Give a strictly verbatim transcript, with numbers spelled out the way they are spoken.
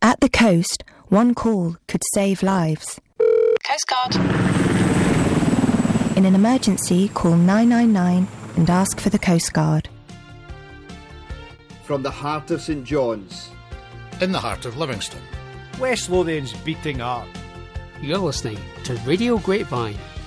At the coast, one call could save lives. Coast Guard. In an emergency, call nine nine nine and ask for the Coast Guard. From the heart of St John's, in the heart of Livingston, West Lothian's beating heart. You're listening to Radio Grapevine.